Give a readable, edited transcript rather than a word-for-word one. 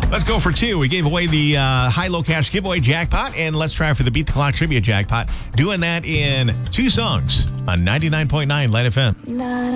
Let's go for two. We gave away the high-low cash giveaway jackpot, and let's try for the Beat the Clock trivia jackpot. Doing that in two songs on 99.9 Light FM.